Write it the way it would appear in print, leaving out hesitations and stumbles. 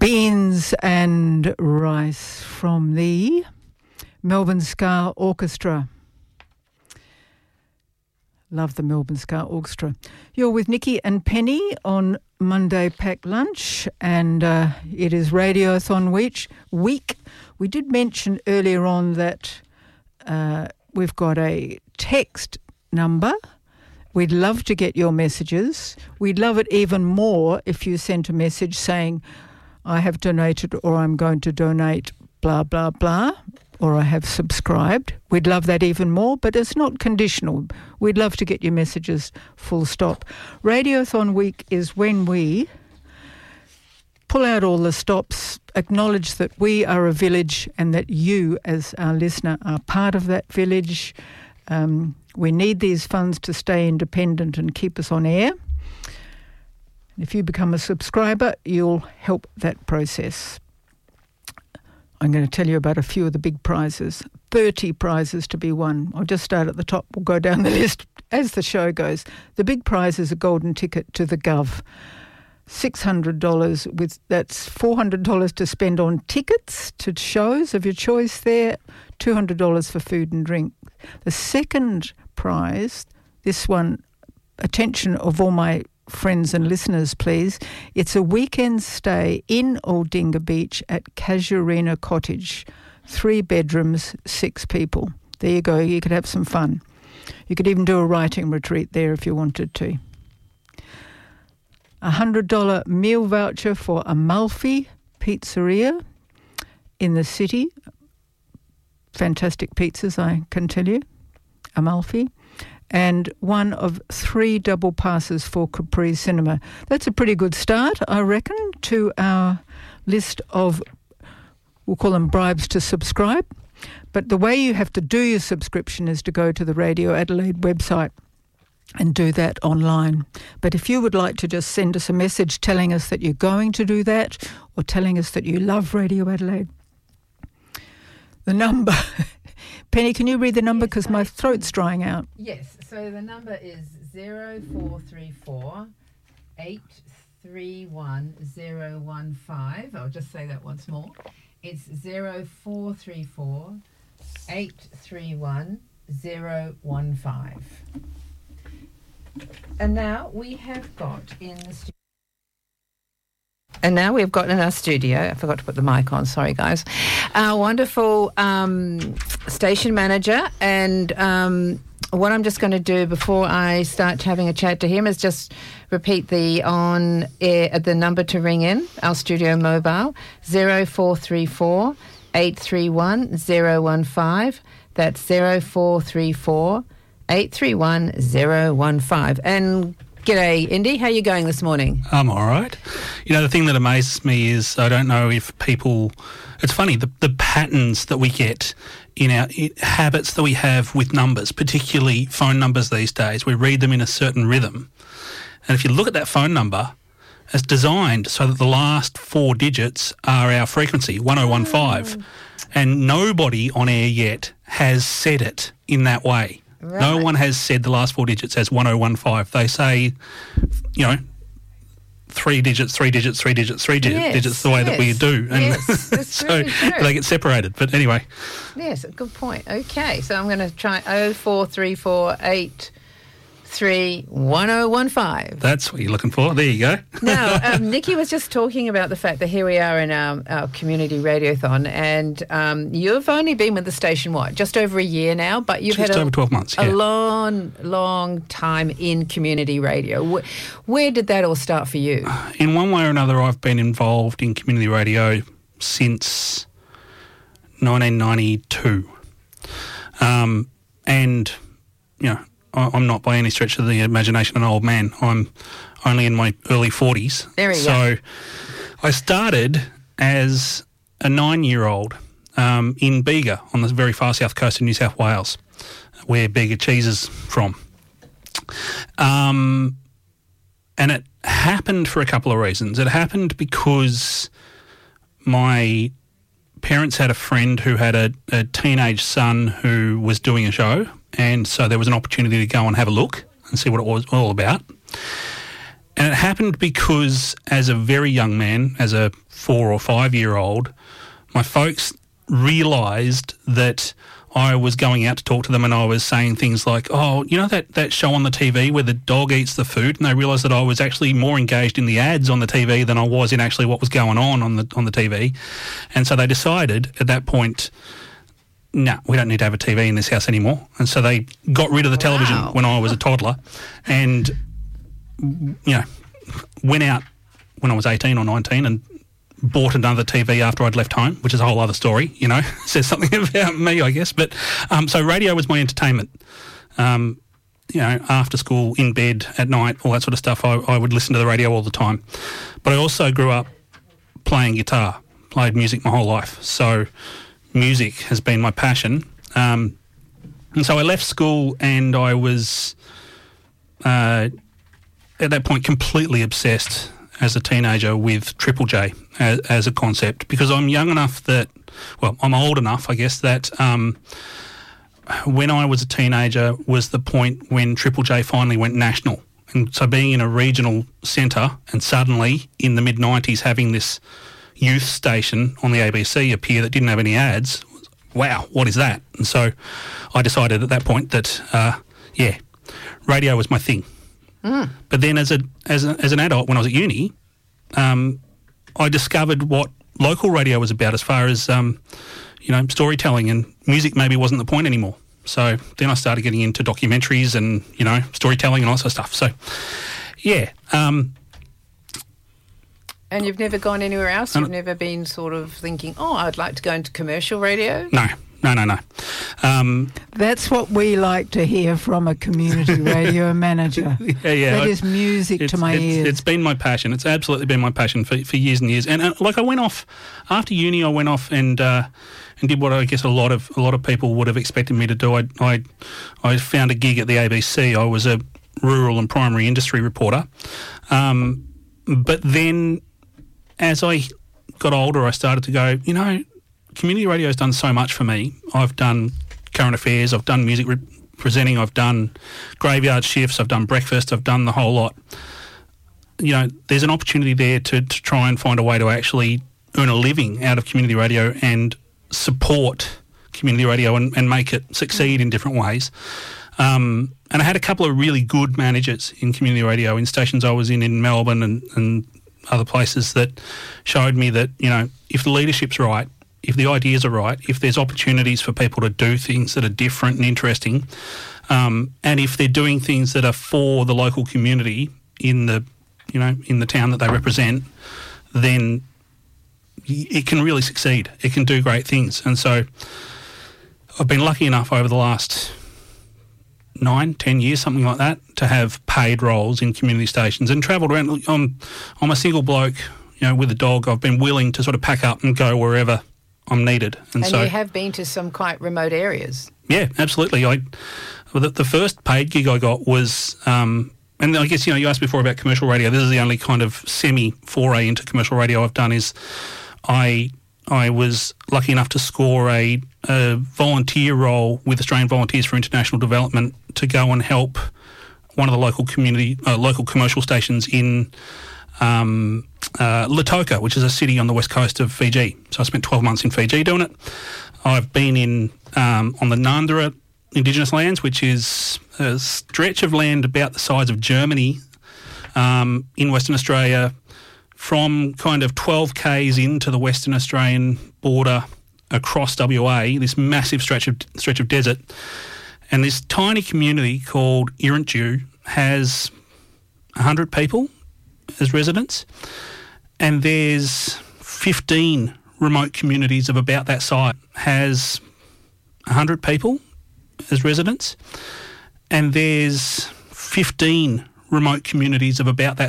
Beans and Rice from the Melbourne Ska Orchestra. Love the Melbourne Ska Orchestra. You're with Nikki and Penny on Monday Packed Lunch, and it is Radiothon week. We did mention earlier on that we've got a text number. We'd love to get your messages. We'd love it even more if you sent a message saying, I have donated, or I'm going to donate, blah, blah, blah, or I have subscribed. We'd love that even more, but it's not conditional. We'd love to get your messages, full stop. Radiothon week is when we pull out all the stops, acknowledge that we are a village and that you, as our listener, are part of that village. We need these funds to stay independent and keep us on air. If you become a subscriber, you'll help that process. I'm going to tell you about a few of the big prizes. 30 prizes to be won. I'll just start at the top. We'll go down the list as the show goes. The big prize is a golden ticket to the Gov. $600 that's $400 to spend on tickets to shows of your choice there, $200 for food and drink. The second prize, this one, attention of all my friends and listeners, please. It's a weekend stay in Aldinga Beach at Casuarina Cottage. 3 bedrooms, 6 people. There you go. You could have some fun. You could even do a writing retreat there if you wanted to. $100 meal voucher for Amalfi Pizzeria in the city. Fantastic pizzas, I can tell you. Amalfi. And one of 3 double passes for Capri Cinema. That's a pretty good start, I reckon, to our list of, we'll call them bribes to subscribe. But the way you have to do your subscription is to go to the Radio Adelaide website and do that online. But if you would like to just send us a message telling us that you're going to do that, or telling us that you love Radio Adelaide, the number... Penny, can you read the number? Because my throat's drying out. Yes, so the number is 0434 831 015. I'll just say that once more. It's 0434 831 015. And now we have got in the studio. And now we've got in our studio, I forgot to put the mic on, sorry guys, our wonderful station manager. And what I'm just going to do before I start having a chat to him is just repeat the number to ring in, our studio mobile, 0434 831 015. That's 0434 831 015. And g'day, Indy. How are you going this morning? I'm all right. You know, the thing that amazes me is I don't know if people... It's funny, the patterns that we get in our habits that we have with numbers, particularly phone numbers these days. We read them in a certain rhythm. And if you look at that phone number, it's designed so that the last 4 digits are our frequency, 1015. And nobody on air yet has said it in that way. Right. No one has said the last 4 digits as 1015. They say, 3 digits, 3 digits, 3 digits, 3 digits, the way that we do. And yes, that's so they get separated. But anyway. Yes, good point. Okay, so I'm going to try 0434 831 1015. That's what you're looking for. There you go. Now, Nikki was just talking about the fact that here we are in our community radiothon, and you've only been with the station, just over a year now, but you've just had over 12 months, a long time in community radio. Where did that all start for you? In one way or another, I've been involved in community radio since 1992. And, I'm not by any stretch of the imagination an old man. I'm only in my early 40s. There we go. So I started as a 9-year-old in Bega on the very far south coast of New South Wales, where Bega cheese is from. And it happened for a couple of reasons. It happened because my parents had a friend who had a teenage son who was doing a show, and so there was an opportunity to go and have a look and see what it was all about. And it happened because as a very young man, as a 4 or 5 year old, my folks realised that I was going out to talk to them and I was saying things like, oh, you know that show on the TV where the dog eats the food? And they realised that I was actually more engaged in the ads on the TV than I was in actually what was going on the TV. And so they decided at that point, no, we don't need to have a TV in this house anymore. And so they got rid of the television when I was a toddler and, went out when I was 18 or 19 and bought another TV after I'd left home, which is a whole other story, says something about me, I guess. But so radio was my entertainment. After school, in bed, at night, all that sort of stuff, I would listen to the radio all the time. But I also grew up playing guitar, played music my whole life. So music has been my passion. And so I left school and I was, at that point, completely obsessed as a teenager with Triple J as a concept, because I'm young enough I'm old enough, I guess, that when I was a teenager was the point when Triple J finally went national. And so being in a regional centre and suddenly in the mid-90s having this youth station on the ABC appear that didn't have any ads, wow, what is that? And so I decided at that point that, radio was my thing. But then as an adult, when I was at uni, I discovered what local radio was about as far as, storytelling, and music maybe wasn't the point anymore. So then I started getting into documentaries and, storytelling and all that sort of stuff. So, yeah. And you've never gone anywhere else? You've never been sort of thinking, I'd like to go into commercial radio? No. That's what we like to hear from a community radio manager. Yeah. That is music to my ears. It's been my passion. It's absolutely been my passion for years and years. And I went off after uni. I went off and did what I guess a lot of people would have expected me to do. I found a gig at the ABC. I was a rural and primary industry reporter. But then as I got older, I started to go, community radio has done so much for me. I've done current affairs, I've done music presenting, I've done graveyard shifts, I've done breakfast, I've done the whole lot. There's an opportunity there to try and find a way to actually earn a living out of community radio and support community radio and make it succeed in different ways. And I had a couple of really good managers in community radio in stations I was in Melbourne and other places that showed me that, if the leadership's right, if the ideas are right, if there's opportunities for people to do things that are different and interesting, and if they're doing things that are for the local community in the town that they represent, then it can really succeed. It can do great things. And so I've been lucky enough over the last 9-10 years, something like that, to have paid roles in community stations and travelled around. I'm a single bloke, with a dog. I've been willing to sort of pack up and go wherever I'm needed. And so you have been to some quite remote areas. Yeah, absolutely. The first paid gig I got was, and I guess, you asked before about commercial radio. This is the only kind of semi-foray into commercial radio I've done is I was lucky enough to score a volunteer role with Australian Volunteers for International Development to go and help one of the local commercial stations in Lautoka, which is a city on the west coast of Fiji. So I spent 12 months in Fiji doing it. I've been in on the Ngurndara Indigenous lands, which is a stretch of land about the size of Germany in Western Australia, from kind of 12 k's into the Western Australian border across WA, this massive stretch of desert. And this tiny community called Irrintju has 100 people as residents, and there's 15 remote communities of about that size. Has 100 people as residents, and there's 15 remote communities of about that